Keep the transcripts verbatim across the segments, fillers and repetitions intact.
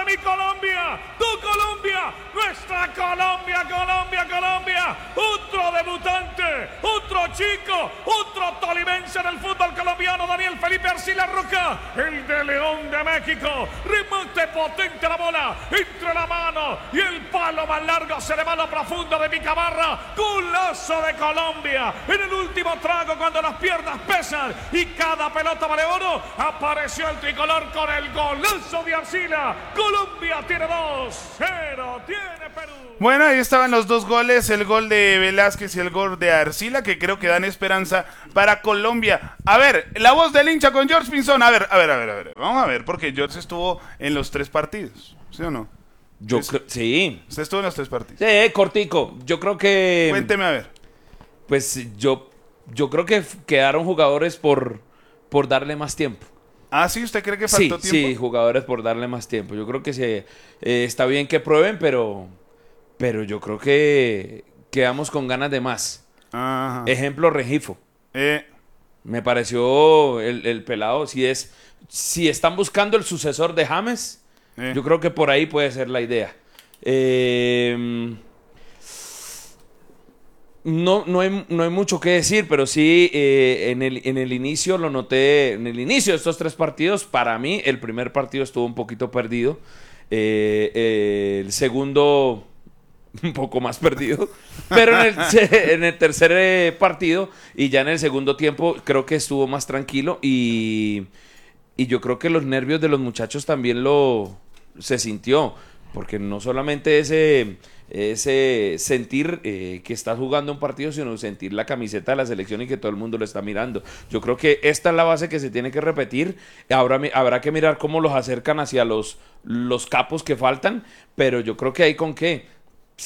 mi Colombia, tu Colombia, nuestra Colombia, Colombia, Colombia. Otro debutante, otro chico, otro tolimense del fútbol colombiano, Daniel Felipe Arcila Roca, el de León de México. Remate potente la bola, entre la mano y el palo más largo, se le va a lo profundo de Micabarra. Golazo de Colombia en el último trago cuando las piernas pesan y cada pelota vale oro. Apareció el tricolor con el golazo de Arcila. Colombia tiene dos, cero tiene Perú. Bueno, ahí estaban los dos goles, el gol de Velázquez y el gol de Arcila, que creo que dan esperanza para Colombia. A ver, la voz del hincha con George Pinzón. A ver, a ver, a ver, a ver. Vamos a ver, porque George estuvo en los tres partidos, ¿sí o no? Yo creo, sí. Usted estuvo en los tres partidos. Sí, cortico. Yo creo que... Cuénteme a ver. Pues yo, yo creo que quedaron jugadores por, por darle más tiempo. Ah, ¿sí? ¿Usted cree que faltó sí, tiempo? Sí, jugadores por darle más tiempo. Yo creo que sí, eh, está bien que prueben, pero, pero yo creo que quedamos con ganas de más. Ajá. Ejemplo, Rengifo. Eh... Me pareció el, el pelado, si es si están buscando el sucesor de James, eh. yo creo que por ahí puede ser la idea. Eh, no, no, hay, no hay mucho que decir, pero sí eh, en, el, en el inicio lo noté, en el inicio de estos tres partidos, para mí el primer partido estuvo un poquito perdido, eh, eh, el segundo... un poco más perdido, pero en el, en el tercer partido y ya en el segundo tiempo creo que estuvo más tranquilo y, y yo creo que los nervios de los muchachos también lo se sintió, porque no solamente ese, ese sentir eh, que estás jugando un partido, sino sentir la camiseta de la selección y que todo el mundo lo está mirando. Yo creo que esta es la base que se tiene que repetir. Ahora habrá que mirar cómo los acercan hacia los, los capos que faltan, pero yo creo que hay con qué.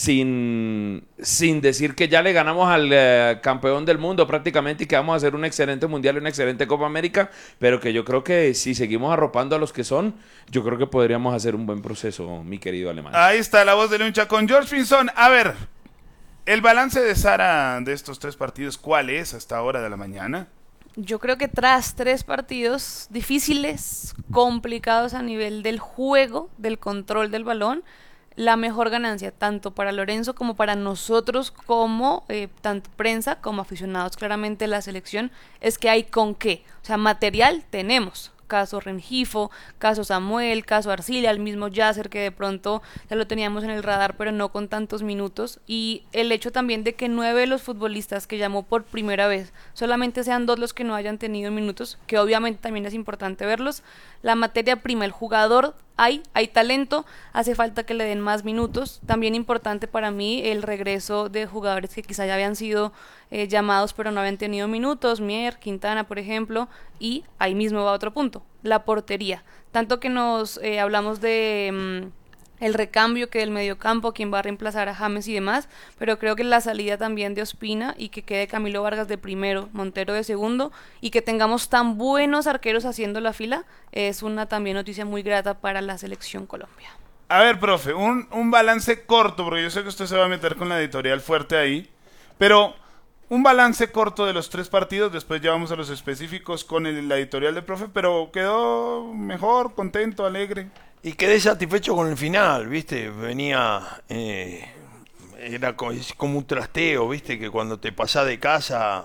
Sin, sin decir que ya le ganamos al eh, campeón del mundo prácticamente y que vamos a hacer un excelente mundial y una excelente Copa América, pero que yo creo que si seguimos arropando a los que son, yo creo que podríamos hacer un buen proceso, mi querido alemán. Ahí está la voz de hincha con George Pinzón. A ver, el balance de Sara de estos tres partidos, ¿cuál es hasta ahora de la mañana? Yo creo que tras tres partidos difíciles, complicados a nivel del juego, del control del balón, la mejor ganancia tanto para Lorenzo como para nosotros como eh, tanto prensa como aficionados claramente la selección es que hay con qué, o sea, material tenemos, caso Rengifo, caso Samuel, caso Arcila, el mismo Yasser que de pronto ya lo teníamos en el radar pero no con tantos minutos, y el hecho también de que nueve de los futbolistas que llamó por primera vez solamente sean dos los que no hayan tenido minutos, que obviamente también es importante verlos. La materia prima, el jugador, hay, hay talento, hace falta que le den más minutos. También importante para mí el regreso de jugadores que quizá ya habían sido eh, llamados pero no habían tenido minutos, Mier, Quintana por ejemplo, y ahí mismo va otro punto, la portería. Tanto que nos eh, hablamos de... Mmm, el recambio que del mediocampo, quien va a reemplazar a James y demás, pero creo que la salida también de Ospina y que quede Camilo Vargas de primero, Montero de segundo y que tengamos tan buenos arqueros haciendo la fila es una también noticia muy grata para la selección Colombia. A ver, profe, un, un balance corto, porque yo sé que usted se va a meter con la editorial fuerte ahí, pero un balance corto de los tres partidos, después ya vamos a los específicos con el, la editorial del profe, pero quedó mejor, contento, alegre. Y quedé satisfecho con el final, ¿viste? Venía, eh, era como, es como un trasteo, ¿viste? Que cuando te pasás de casa,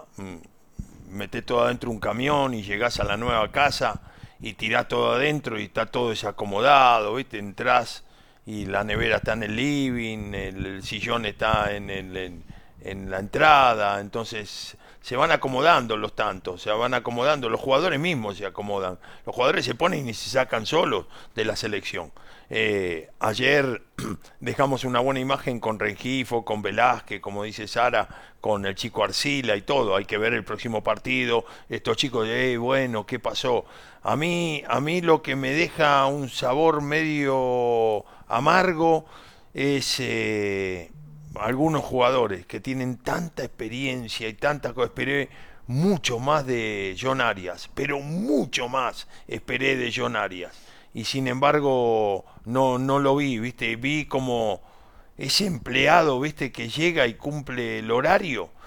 metés todo adentro un camión y llegás a la nueva casa y tirás todo adentro y está todo desacomodado, ¿viste? Entrás y la nevera está en el living, el, el sillón está en, el, en, en la entrada, entonces... se van acomodando los tantos, se van acomodando, los jugadores mismos se acomodan, los jugadores se ponen y se sacan solos de la selección. Eh, ayer dejamos una buena imagen con Rengifo, con Velázquez, como dice Sara, con el chico Arcila y todo, hay que ver el próximo partido, estos chicos, eh, bueno, ¿qué pasó? A mí, a mí lo que me deja un sabor medio amargo es... Eh, algunos jugadores que tienen tanta experiencia y tanta cosa, esperé mucho más de John Arias, pero mucho más esperé de John Arias, y sin embargo no, no lo vi, viste, vi como ese empleado, viste, que llega y cumple el horario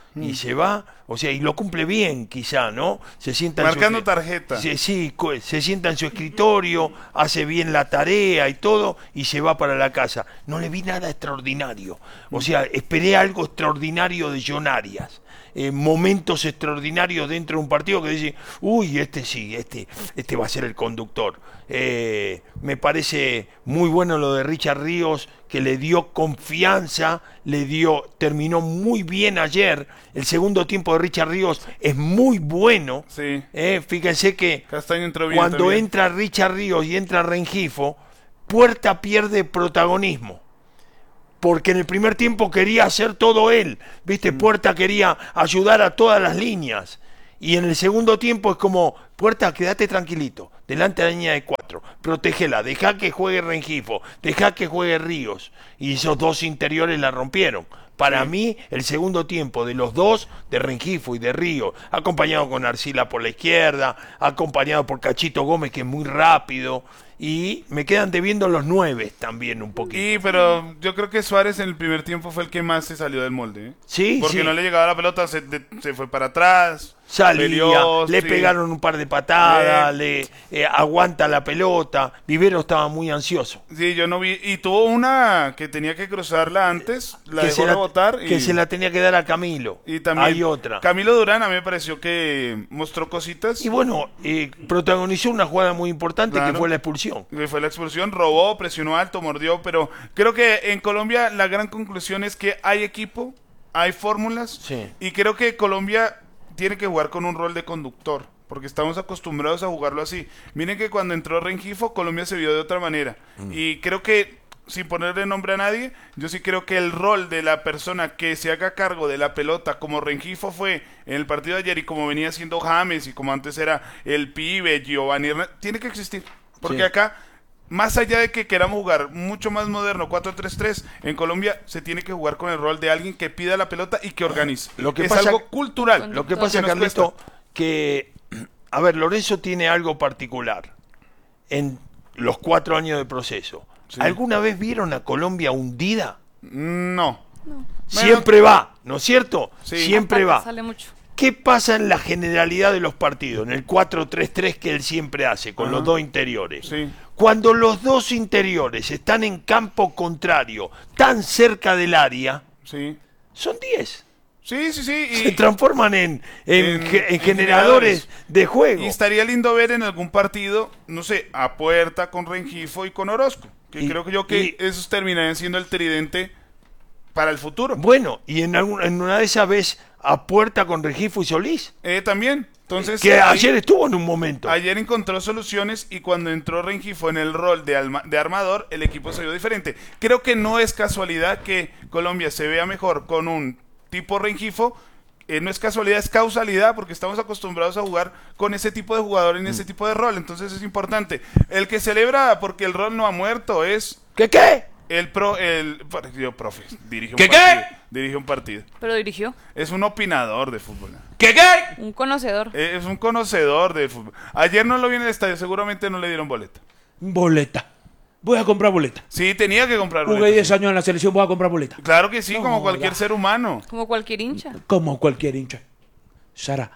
y se va, o sea, y lo cumple bien quizá, ¿no? Se sienta Marcando en su, tarjeta. Sí, sí, co- se sienta en su escritorio, hace bien la tarea y todo, y se va para la casa. No le vi nada extraordinario. O sea, esperé algo extraordinario de John Arias. Eh, momentos extraordinarios dentro de un partido que dice, uy, este sí, este, este va a ser el conductor. Eh, me parece muy bueno lo de Richard Ríos, que le dio confianza, le dio, terminó muy bien ayer. El segundo tiempo de Richard Ríos es muy bueno. Sí. Eh, fíjense que Castaño entró bien cuando también. entra Richard Ríos y entra Rengifo, Puerta pierde protagonismo. Porque en el primer tiempo quería hacer todo él, ¿viste? Puerta quería ayudar a todas las líneas. Y en el segundo tiempo es como, Puerta, quédate tranquilito, delante de la línea de cuatro, protégela, deja que juegue Rengifo, deja que juegue Ríos. Y esos dos interiores la rompieron. Para mí, el segundo tiempo de los dos, de Rengifo y de Ríos, acompañado con Arcila por la izquierda, acompañado por Cachito Gómez, que es muy rápido, y me quedan debiendo los nueve también un poquito. Y, pero yo creo que Suárez en el primer tiempo fue el que más se salió del molde. ¿eh? Sí, Porque sí. no le llegaba la pelota, se, de- se fue para atrás. Salía, peleó, le sí. pegaron un par de patadas, Eh. le eh, aguanta la pelota. Vivero estaba muy ansioso. Sí, yo no vi. Y tuvo una que tenía que cruzarla antes, la que dejó se la, rebotar. Y, que se la tenía que dar a Camilo. y también Hay otra. Camilo Durán a mí me pareció que mostró cositas. Y bueno, eh, protagonizó una jugada muy importante Claro. que fue la expulsión. Le fue la expulsión, robó, presionó alto, mordió, pero creo que en Colombia la gran conclusión es que hay equipo, hay fórmulas, Sí. y creo que Colombia tiene que jugar con un rol de conductor, porque estamos acostumbrados a jugarlo así. Miren que cuando entró Rengifo, Colombia se vio de otra manera, Mm. y creo que, sin ponerle nombre a nadie, yo sí creo que el rol de la persona que se haga cargo de la pelota, como Rengifo fue en el partido de ayer, y como venía siendo James, y como antes era el pibe, Giovanni Hernández, tiene que existir, porque Sí. acá, más allá de que queramos jugar mucho más moderno cuatro tres tres, en Colombia se tiene que jugar con el rol de alguien que pida la pelota y que organice. Lo que es pasa- algo cultural. Lo que Entonces, pasa, nos Carlito, cuesta. que, a ver, Lorenzo tiene algo particular en los cuatro años de proceso. Sí. ¿Alguna vez vieron a Colombia hundida? No. Siempre va, ¿no es cierto? Sí. Siempre va. Sale mucho. ¿Qué pasa en la generalidad de los partidos? En el cuatro tres tres que él siempre hace, con Ajá. los dos interiores. Sí. Cuando los dos interiores están en campo contrario, tan cerca del área, Sí. son diez. Sí, sí, sí. Se Y, transforman en, en, En- ge- en en generadores generadores. de juego. y estaría lindo ver en algún partido, no sé, a Puerta con Rengifo y con Orozco. Que Y- creo que yo que y- esos terminarían siendo el tridente para el futuro. Bueno, y en, algún- en una de esas ves a Puerta con Regifo y Solís, Eh, también. Entonces, que ahí- ayer estuvo en un momento. Ayer encontró soluciones y cuando entró Rengifo en el rol de, alma- de armador, el equipo se vio diferente. Creo que no es casualidad que Colombia se vea mejor con un tipo Rengifo. Eh, no es casualidad, es causalidad, porque estamos acostumbrados a jugar con ese tipo de jugador en Mm. ese tipo de rol. Entonces es importante. El que celebra porque el rol no ha muerto es ¿Qué qué? el pro, el yo, profe, dirige un ¿Qué, qué? partido. Dirige un partido. Pero dirigió. Es un opinador de fútbol. ¿Qué qué? Un conocedor. Eh, Es un conocedor del fútbol. Ayer no lo vi en el estadio, seguramente no le dieron boleta. Boleta. Voy a comprar boleta. Sí, tenía que comprar Jugué boleta. diez años en la selección, voy a comprar boleta. Claro que sí, No, como cualquier ya. ser humano. Como cualquier hincha. Como cualquier hincha. Sara,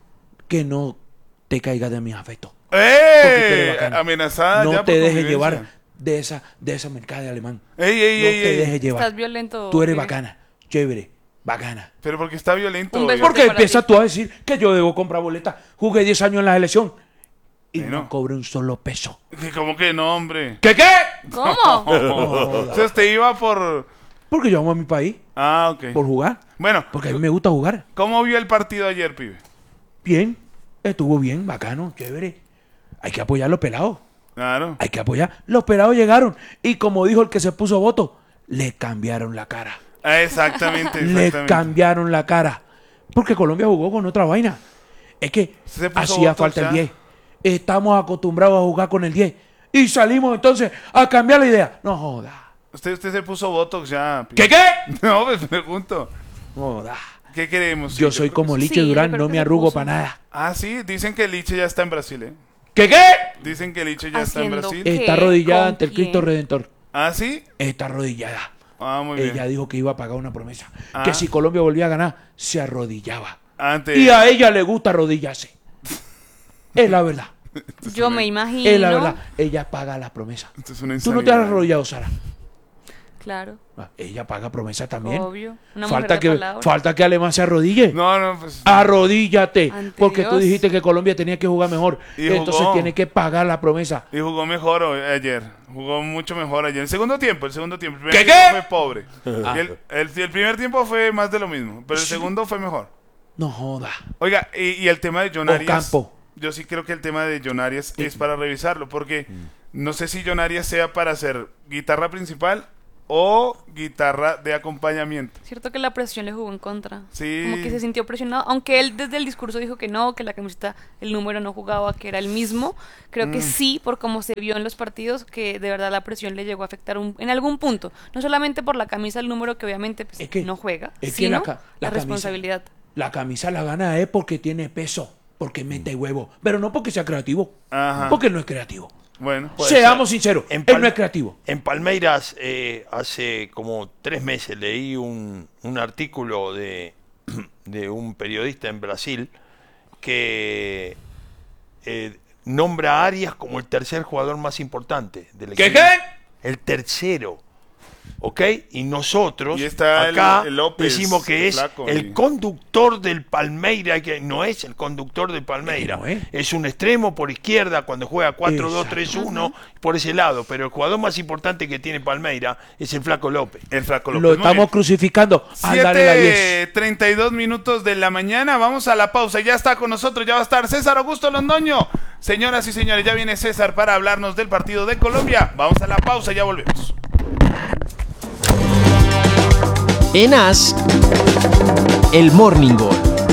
que no te caiga de mis afectos. Porque tú eres ¡Eh! bacana. Amenazada No ya te por dejes convivencia. llevar de esa, de esa mercada de alemán. ¡Ey, ey, No ey, te ey! dejes llevar. Estás violento. Tú eres Miguel. bacana, chévere, bacana. Pero porque está violento. Un beso. oiga. Porque para empiezas ti. tú a decir que yo debo comprar boleta. Jugué diez años en la selección y Bueno. no cobré un solo peso. Que ¿Cómo que no, hombre? ¿Qué qué? ¿Cómo? O sea, usted iba por... Porque yo amo a mi país, Ah, ok. por jugar. Bueno, Porque a mí me gusta jugar. ¿cómo vio el partido ayer, pibe? Bien, estuvo bien, bacano, chévere. Hay que apoyar a los pelados. Claro. Hay que apoyar. Los pelados llegaron y como dijo el que se puso voto, le cambiaron la cara. Ah, Exactamente, Le exactamente. cambiaron la cara. Porque Colombia jugó con otra vaina. Es que Se puso hacía votos falta ya. el diez. Estamos acostumbrados a jugar con el diez. Y salimos entonces a cambiar la idea. No joda. Usted, usted se puso Botox ya, pibe. ¿Qué qué? No, pues pregunto. Joda. ¿Qué queremos? Sí, Yo soy creo como que sí. Liche Sí, yo Durán, creo no que me se arrugo puso. para nada. Ah, sí, dicen que Liche ya está en Brasil, ¿eh? ¿Qué qué? Dicen que Liche ya está en Haciendo Brasil. ¿Qué? Está arrodillada ¿Con ante el quién? Cristo Redentor. Ah, sí. Está arrodillada. Ah, muy bien. Ella dijo que iba a pagar una promesa. Ah. Que si Colombia volvía a ganar, se arrodillaba. Antes. Y a ella le gusta arrodillarse. Es la verdad. Yo me imagino. Es la verdad. Ella paga la promesa. Esto es una Tú no te has insanidad. arrodillado, Sara. Claro, Ah, Ella paga promesa también. obvio. Una mujer Falta de que, palabra. falta que Alemán se arrodille. No, no, pues. Arrodíllate. Ante Porque tú Dios. dijiste que Colombia tenía que jugar mejor. Y Entonces jugó. tiene que pagar la promesa. Y jugó mejor hoy- ayer. Jugó mucho mejor ayer. El segundo tiempo, el segundo tiempo. El ¿Qué, primer qué? tiempo fue pobre. Y el, el- el primer tiempo fue más de lo mismo. Pero el segundo fue mejor. No joda. Oiga, y, y el tema de John Arias. Ocampo. Yo sí creo que el tema de John Arias es para revisarlo. Porque no sé si John Arias sea para hacer guitarra principal o guitarra de acompañamiento. Cierto que la presión le jugó en contra. Sí. Como que se sintió presionado, aunque él desde el discurso dijo que no, que la camiseta, el número no jugaba, que era el mismo. Creo Mm. que sí, por cómo se vio en los partidos, que de verdad la presión le llegó a afectar un- en algún punto. No solamente por la camisa, el número que obviamente pues, Es que- no juega, es que sino la ca- la, la camisa- responsabilidad. La camisa la gana es porque tiene peso. Porque mete huevo. Pero no porque sea creativo. Ajá. Porque él no es creativo. Bueno, Puede Seamos ser. sinceros. En Él Pal- no es creativo. En Palmeiras, eh, hace como tres meses leí un, un artículo de, de un periodista en Brasil que eh, nombra a Arias como el tercer jugador más importante del ¿Qué, equipo. qué? El tercero. ¿Ok? Y nosotros Y está el- acá el López, decimos que el es flaco, el y- conductor del Palmeira, que no es el conductor del Palmeira. Es que no es. Es un extremo por izquierda cuando juega cuatro dos tres uno por ese lado. Pero el jugador más importante que tiene Palmeira es el Flaco López. el Flaco López. Lo Muy estamos bien. crucificando. Ándale la diez. siete treinta y dos minutos de la mañana, vamos a la pausa, ya está con nosotros, ya va a estar César Augusto Londoño. Señoras y señores, ya viene César para hablarnos del partido de Colombia. Vamos a la pausa, ya volvemos. En As, el Morning Goal.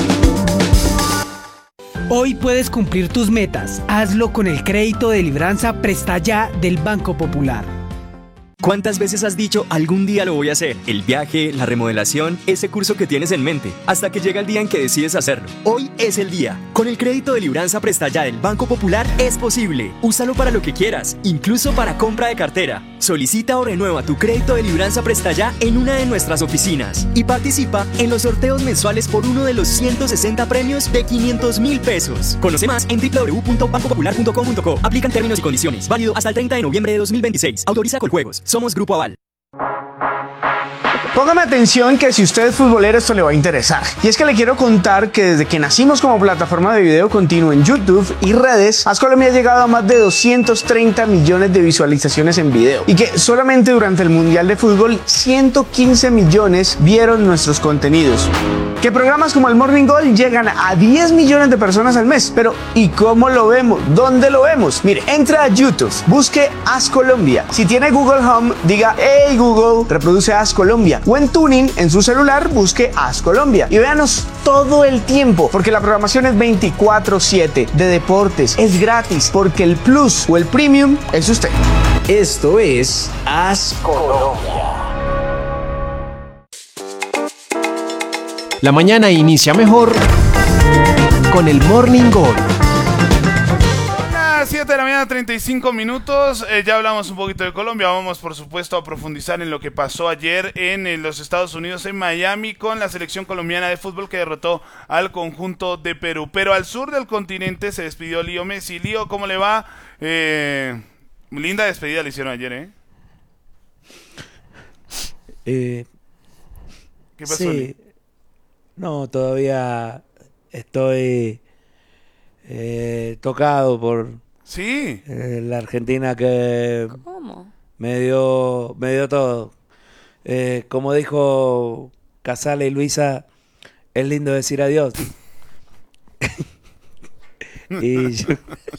Hoy puedes cumplir tus metas. Hazlo con el crédito de Libranza Presta Ya del Banco Popular. ¿Cuántas veces has dicho algún día lo voy a hacer? El viaje, la remodelación, ese curso que tienes en mente, hasta que llega el día en que decides hacerlo. Hoy es el día. Con el crédito de Libranza Presta Ya del Banco Popular es posible. Úsalo para lo que quieras, incluso para compra de cartera. Solicita o renueva tu crédito de Libranza Presta Ya en una de nuestras oficinas y participa en los sorteos mensuales por uno de los ciento sesenta premios de quinientos mil pesos. Conoce más en doble u doble u doble u punto banco popular punto com punto co. Aplican términos y condiciones. Válido hasta el treinta de noviembre de dos mil veintiséis. Autoriza Coljuegos. Somos Grupo Aval. Póngame atención que si usted es futbolero esto le va a interesar. Y es que le quiero contar que desde que nacimos como plataforma de video continuo en YouTube y redes, As Colombia ha llegado a más de doscientos treinta millones de visualizaciones en video. Y que solamente durante el Mundial de Fútbol ciento quince millones vieron nuestros contenidos. Que programas como el Morning Goal llegan a diez millones de personas al mes. Pero ¿y cómo lo vemos? ¿Dónde lo vemos? Mire, entra a YouTube, busque As Colombia. Si tiene Google Home, diga "Hey Google, reproduce As Colombia". O en Tuning, en su celular, busque As Colombia. Y véanos todo el tiempo, porque la programación es veinticuatro siete de deportes. Es gratis, porque el Plus o el Premium es usted. Esto es As Colombia. La mañana inicia mejor con el Morning Goal. Las siete de la mañana, treinta y cinco minutos. Eh, ya hablamos un poquito de Colombia. Vamos, por supuesto, a profundizar en lo que pasó ayer en, en los Estados Unidos, en Miami, con la selección colombiana de fútbol que derrotó al conjunto de Perú. Pero al sur del continente se despidió Lío Messi. Lío, ¿cómo le va? Eh, linda despedida le hicieron ayer, ¿eh? Eh, ¿Qué pasó, sí. Lío? No, todavía estoy eh, tocado por Sí. eh, la Argentina que ¿Cómo? me dio, me dio todo. Eh, como dijo Casale y Luisa, es lindo decir adiós. y yo,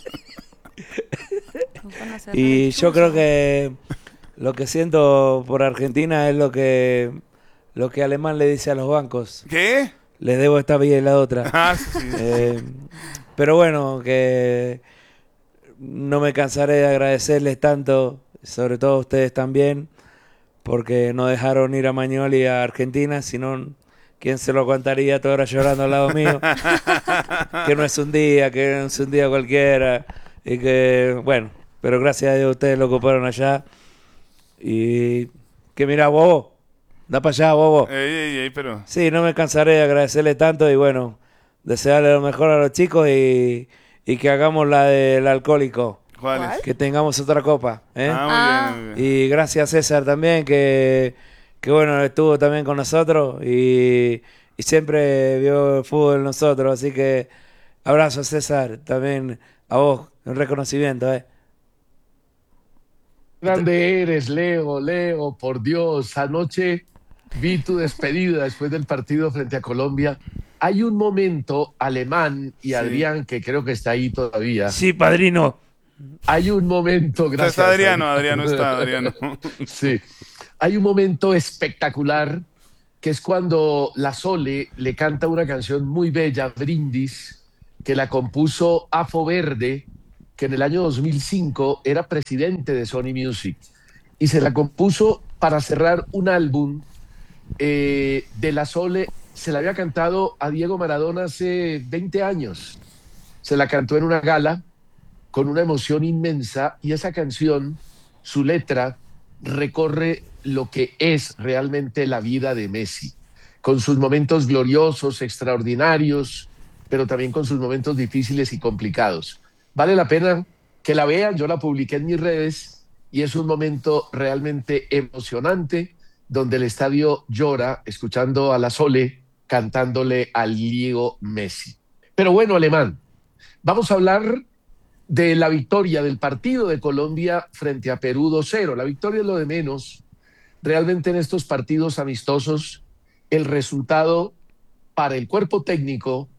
Nos van a hacer y la yo creo que lo que siento por Argentina es lo que lo que Alemán le dice a los bancos. ¿Qué? Les debo esta vía y la otra. Ah, sí, sí. Eh, pero bueno, que no me cansaré de agradecerles tanto, sobre todo a ustedes también, porque no dejaron ir a Magnoli a Argentina, sino ¿quién se lo aguantaría toda hora llorando al lado mío? Que no es un día, que no es un día cualquiera, y que, bueno, pero gracias a Dios ustedes lo ocuparon allá, y que mira vos, Da para allá, bobo. Ey, ey, ey, pero... Sí, no me cansaré de agradecerle tanto y bueno, desearle lo mejor a los chicos y, y que hagamos la del alcohólico. ¿Cuál es? Que tengamos otra copa. ¿eh? Ah, muy Ah. bien, muy bien. Y gracias a César también, que, que bueno, estuvo también con nosotros y, y siempre vio el fútbol en nosotros. Así que abrazo, César, también a vos, un reconocimiento. ¿eh? Grande eres, Leo, Leo, por Dios. Anoche vi tu despedida después del partido frente a Colombia. Hay un momento, Alemán y Adrián, que creo que está ahí todavía. Sí, padrino. Hay un momento, gracias. Está Adriano, Adriano está, Adriano. Sí. Hay un momento espectacular que es cuando la Sole le canta una canción muy bella, Brindis, que la compuso Afo Verde, que en el año dos mil cinco era presidente de Sony Music, y se la compuso para cerrar un álbum eh, de la Sole. Se la había cantado a Diego Maradona hace veinte años. Se la cantó en una gala con una emoción inmensa, y esa canción, su letra, recorre lo que es realmente la vida de Messi, con sus momentos gloriosos, extraordinarios, pero también con sus momentos difíciles y complicados. Vale la pena que la vean, yo la publiqué en mis redes y es un momento realmente emocionante donde el estadio llora escuchando a la Sole cantándole al Diego Messi. Pero bueno, Alemán, vamos a hablar de la victoria del partido de Colombia frente a Perú dos cero. La victoria es lo de menos. Realmente en estos partidos amistosos, el resultado para el cuerpo técnico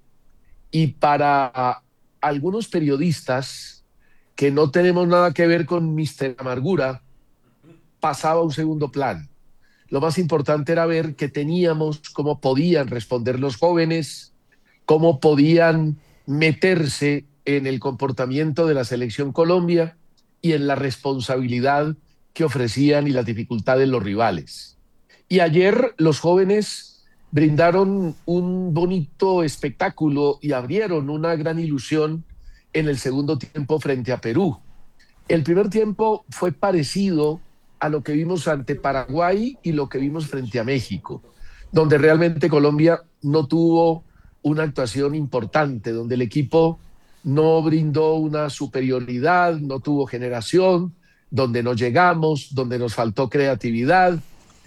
y para algunos periodistas que no tenemos nada que ver con míster Amargura, pasaba a un segundo plan. Lo más importante era ver que teníamos cómo podían responder los jóvenes, cómo podían meterse en el comportamiento de la selección Colombia y en la responsabilidad que ofrecían y las dificultades los rivales. Y ayer los jóvenes brindaron un bonito espectáculo y abrieron una gran ilusión en el segundo tiempo frente a Perú. El primer tiempo fue parecido a lo que vimos ante Paraguay y lo que vimos frente a México, donde realmente Colombia no tuvo una actuación importante, donde el equipo no brindó una superioridad, no tuvo generación, donde no llegamos, donde nos faltó creatividad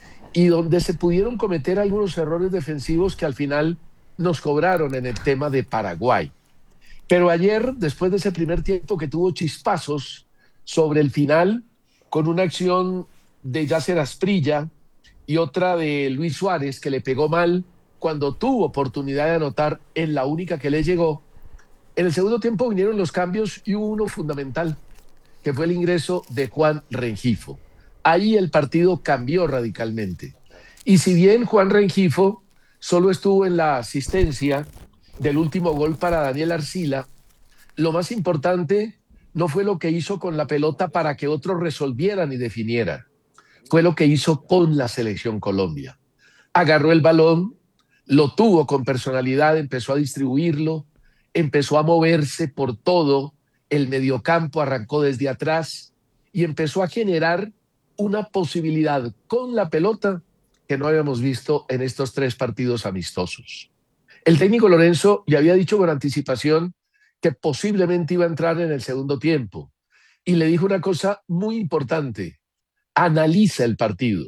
y donde se pudieron cometer algunos errores defensivos que al final nos cobraron en el tema de Paraguay. Pero ayer, después de ese primer tiempo que tuvo chispazos sobre el final, con una acción de Yasser Asprilla y otra de Luis Suárez, que le pegó mal cuando tuvo oportunidad de anotar en la única que le llegó, en el segundo tiempo vinieron los cambios y hubo uno fundamental, que fue el ingreso de Juan Rengifo. Ahí el partido cambió radicalmente. Y si bien Juan Rengifo solo estuvo en la asistencia del último gol para Daniel Arcila, lo más importante no fue lo que hizo con la pelota para que otros resolvieran y definieran, fue lo que hizo con la selección Colombia. Agarró el balón, lo tuvo con personalidad, empezó a distribuirlo, empezó a moverse por todo el mediocampo, arrancó desde atrás y empezó a generar una posibilidad con la pelota que no habíamos visto en estos tres partidos amistosos. El técnico Lorenzo ya había dicho con anticipación que posiblemente iba a entrar en el segundo tiempo y le dijo una cosa muy importante: analiza el partido,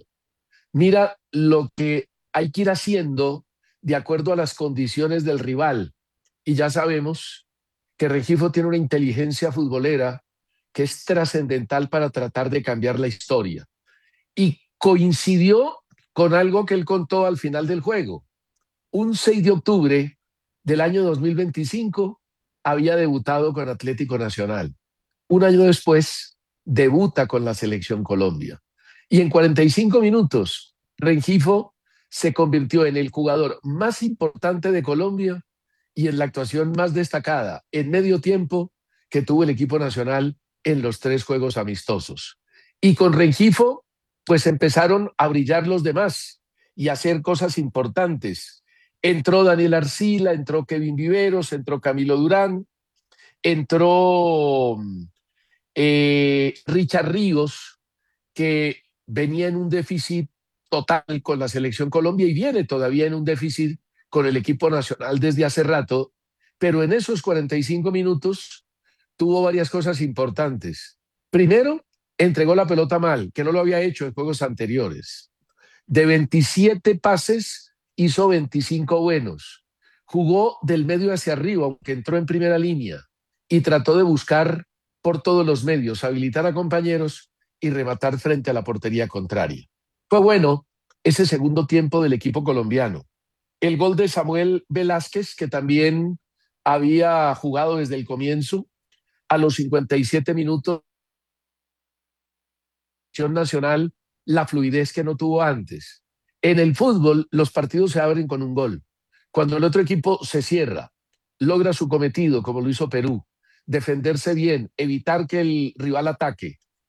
mira lo que hay que ir haciendo de acuerdo a las condiciones del rival. Y ya sabemos que Rengifo tiene una inteligencia futbolera que es trascendental para tratar de cambiar la historia. Y coincidió con algo que él contó al final del juego. Un seis de octubre del año dos mil veinticinco había debutado con Atlético Nacional. Un año después debuta con la selección Colombia. Y en cuarenta y cinco minutos, Rengifo se convirtió en el jugador más importante de Colombia y en la actuación más destacada en medio tiempo que tuvo el equipo nacional en los tres juegos amistosos. Y con Rengifo, pues empezaron a brillar los demás y a hacer cosas importantes. Entró Daniel Arcila, entró Kevin Viveros, entró Camilo Durán, entró eh, Richard Ríos, que venía en un déficit total con la selección Colombia y viene todavía en un déficit con el equipo nacional desde hace rato, pero en esos cuarenta y cinco minutos tuvo varias cosas importantes. Primero, entregó la pelota mal, que no lo había hecho en juegos anteriores. De veintisiete pases, hizo veinticinco buenos. Jugó del medio hacia arriba, aunque entró en primera línea, y trató de buscar por todos los medios, habilitar a compañeros y rematar frente a la portería contraria. Fue bueno ese segundo tiempo del equipo colombiano. El gol de Samuel Velázquez, que también había jugado desde el comienzo, a los cincuenta y siete minutos, nacional, la fluidez que no tuvo antes. En el fútbol, los partidos se abren con un gol. Cuando el otro equipo se cierra, logra su cometido, como lo hizo Perú, defenderse bien, evitar que el rival ataque